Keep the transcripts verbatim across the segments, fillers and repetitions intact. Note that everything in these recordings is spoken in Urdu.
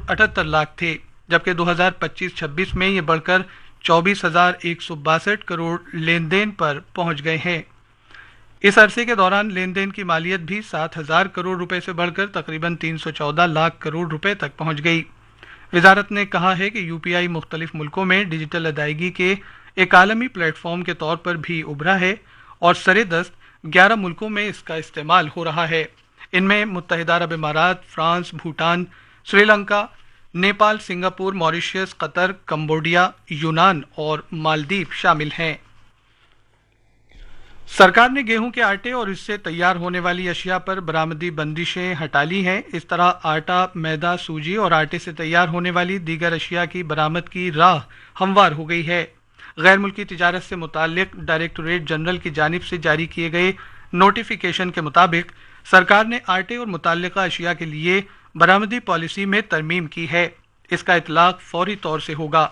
اٹھہتر لاکھ تھے، جبکہ دو ہزار پچیس چھبیس میں یہ بڑھ کر چوبیس ہزار ایک سو باسٹھ کروڑ لین دین پر پہنچ گئے ہیں۔ اس عرصے کے دوران لین دین کی مالیت بھی سات ہزار کروڑ روپے سے بڑھ کر تقریباً تین سو چودہ لاکھ کروڑ روپے تک پہنچ گئی۔ وزارت نے کہا ہے کہ یو پی آئی مختلف ملکوں میں ڈیجیٹل ادائیگی کے ایک عالمی پلیٹ فارم کے طور پر بھی ابھرا ہے اور سر دست گیارہ ملکوں میں اس کا استعمال ہو رہا ہے۔ ان میں متحدہ عرب امارات، France, Bhutan, Sri Lanka, Nepal, Singapore, Mauritius, قطر، کمبوڈیا، یونان اور مالدیپ شامل ہیں۔ سرکار نے گیہوں کے آٹے اور اس سے تیار ہونے والی اشیاء پر برآمدی بندشیں ہٹا لی ہیں۔ اس طرح آٹا، میدا، سوجی اور آٹے سے تیار ہونے والی دیگر اشیاء کی برآمد کی راہ ہموار ہو گئی ہے۔ غیر ملکی تجارت سے متعلق ڈائریکٹوریٹ جنرل کی جانب سے جاری کیے گئے نوٹیفیکیشن کے مطابق سرکار نے آٹے اور متعلقہ اشیاء کے لیے برآمدی پالیسی میں ترمیم کی ہے۔ اس کا اطلاق فوری طور سے ہوگا۔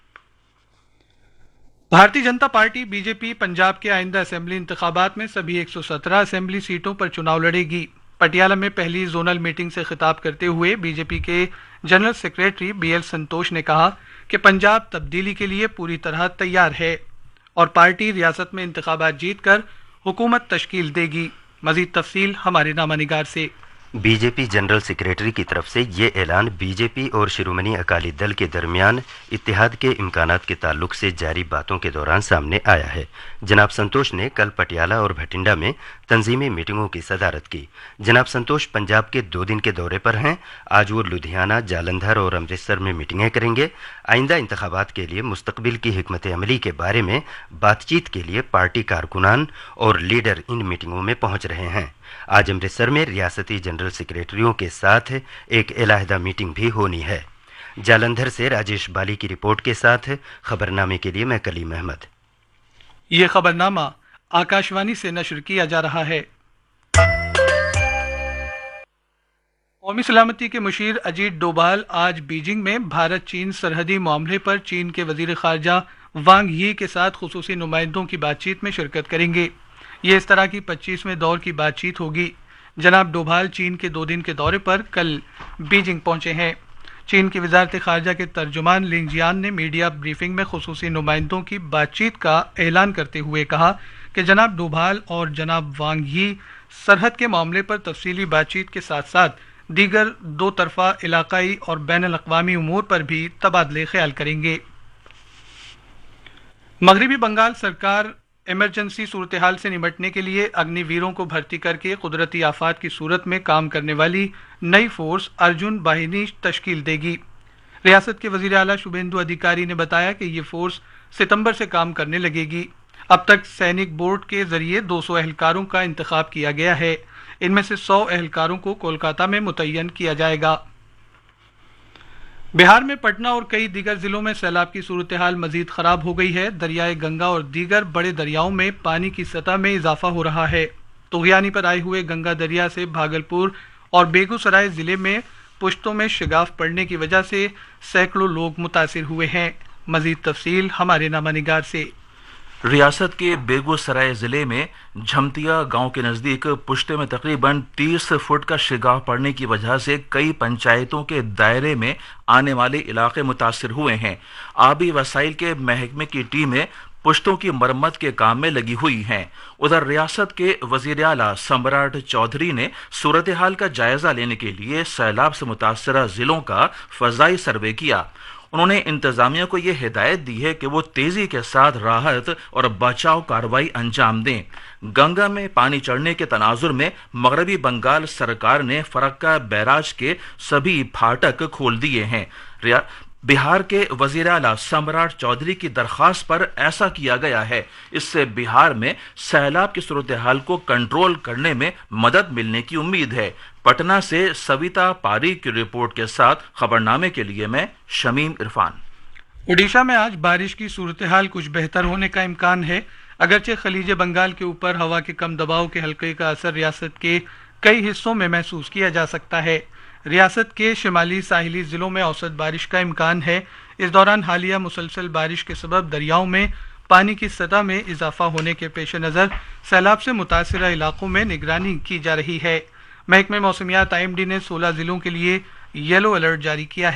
بھارتی جنتا پارٹی بی جے پی پنجاب کے آئندہ اسمبلی انتخابات میں سبھی ایک سو سترہ اسمبلی سیٹوں پر چناؤ لڑے گی۔ پٹیالہ میں پہلی زونل میٹنگ سے خطاب کرتے ہوئے بی جے پی کے جنرل سیکریٹری بی ایل سنتوش نے کہا کہ پنجاب تبدیلی کے لیے پوری طرح تیار ہے اور پارٹی ریاست میں انتخابات جیت کر حکومت تشکیل دے گی۔ مزید تفصیل ہمارے نامہ نگار سے۔ بی جے پی جنرل سیکریٹری کی طرف سے یہ اعلان بی جے پی اور شرومنی اکالی دل کے درمیان اتحاد کے امکانات کے تعلق سے جاری باتوں کے دوران سامنے آیا ہے۔ جناب سنتوش نے کل پٹیالہ اور بھٹنڈا میں تنظیمی میٹنگوں کی صدارت کی۔ جناب سنتوش پنجاب کے دو دن کے دورے پر ہیں۔ آج وہ لدھیانہ، جالندھر اور امرتسر میں میٹنگیں کریں گے۔ آئندہ انتخابات کے لیے مستقبل کی حکمت عملی کے بارے میں بات چیت کے لیے پارٹی کارکنان اور لیڈر ان میٹنگوں میں پہنچ رہے ہیں۔ آج امرتسر میں ریاستی جنرل سیکریٹریوں کے ساتھ ایک علیحدہ میٹنگ بھی ہونی ہے۔ جالندھر سے راجیش بالی کی رپورٹ کے ساتھ خبرنامے کے لیے میں کلیم احمد۔ یہ خبرنامہ آکاشوانی سے نشر کیا جا رہا ہے۔ قومی سلامتی کے مشیر اجیت ڈوبھال آج بیجنگ میں بھارت چین سرحدی معاملے پر چین کے وزیر خارجہ وانگ یی کے ساتھ خصوصی نمائندوں کی بات چیت میں شرکت کریں گے۔ یہ اس طرح کی پچیسویں دور کی بات چیت ہوگی۔ جناب ڈوبھال چین کے دو دن کے دورے پر کل بیجنگ پہنچے ہیں۔ چین کی وزارت خارجہ کے ترجمان لنگ جیان نے میڈیا بریفنگ میں خصوصی نمائندوں کی بات چیت کا اعلان کرتے ہوئے کہا کہ جناب ڈوبھال اور جناب وانگ یی سرحد کے معاملے پر تفصیلی بات چیت کے ساتھ ساتھ دیگر دو طرفہ علاقائی اور بین الاقوامی امور پر بھی تبادلے خیال کریں گے۔ مغربی بنگال سرکار ایمرجنسی صورتحال سے نمٹنے کے لیے اگنی ویروں کو بھرتی کر کے قدرتی آفات کی صورت میں کام کرنے والی نئی فورس ارجن باہنی تشکیل دے گی۔ ریاست کے وزیر اعلیٰ شبھیندو ادھیکاری نے بتایا کہ یہ فورس ستمبر سے کام کرنے لگے گی۔ اب تک سینک بورڈ کے ذریعے دو سو اہلکاروں کا انتخاب کیا گیا ہے۔ ان میں سے سو اہلکاروں کو کولکاتہ میں متعین کیا جائے گا۔ بہار میں پٹنہ اور کئی دیگر ضلعوں میں سیلاب کی صورتحال مزید خراب ہو گئی ہے۔ دریائے گنگا اور دیگر بڑے دریاؤں میں پانی کی سطح میں اضافہ ہو رہا ہے۔ طغیانی پر آئے ہوئے گنگا دریا سے بھاگلپور اور بیگو سرائے ضلع میں پشتوں میں شگاف پڑنے کی وجہ سے سینکڑوں لوگ متاثر ہوئے ہیں۔ مزید تفصیل ہمارے نامہ نگار سے۔ ریاست کے بیگو سرائے ضلع میں جھمتیا گاؤں کے نزدیک پشتے میں تقریباً تیس فٹ کا شگاف پڑنے کی وجہ سے کئی پنچایتوں کے دائرے میں آنے والے علاقے متاثر ہوئے ہیں۔ آبی وسائل کے محکمے کی ٹیمیں پشتوں کی مرمت کے کام میں لگی ہوئی ہیں۔ ادھر ریاست کے وزیر اعلیٰ سمراٹ چودھری نے صورتحال کا جائزہ لینے کے لیے سیلاب سے متاثرہ ضلعوں کا فضائی سروے کیا۔ انہوں نے انتظامیہ کو یہ ہدایت دی ہے کہ وہ تیزی کے ساتھ راحت اور بچاؤ کارروائی انجام دیں۔ گنگا میں پانی چڑھنے کے تناظر میں مغربی بنگال سرکار نے فرکا بیراج کے سبھی پھاٹک کھول دیے ہیں۔ بہار کے وزیر اعلیٰ سمراٹ چودھری کی درخواست پر ایسا کیا گیا ہے۔ اس سے بہار میں سیلاب کی صورتحال کو کنٹرول کرنے میں مدد ملنے کی امید ہے۔ پٹنہ سے سویتا پاری کی رپورٹ کے ساتھ خبرنامے کے لیے میں شمیم عرفان۔ اڈیشہ میں آج بارش کی صورتحال کچھ بہتر ہونے کا امکان ہے، اگرچہ خلیج بنگال کے اوپر ہوا کے کم دباؤ کے حلقے کا اثر ریاست کے کئی حصوں میں محسوس کیا جا سکتا ہے۔ ریاست کے شمالی ساحلی ضلعوں میں اوسط بارش کا امکان ہے۔ اس دوران حالیہ مسلسل بارش کے سبب دریاؤں میں پانی کی سطح میں اضافہ ہونے کے پیش نظر سیلاب سے متاثرہ علاقوں میں نگرانی کی جا رہی ہے۔ محکمہ موسمیات آئی ایم ڈی نے سولہ ضلعوں کے لیے یلو الرٹ جاری کیا ہے۔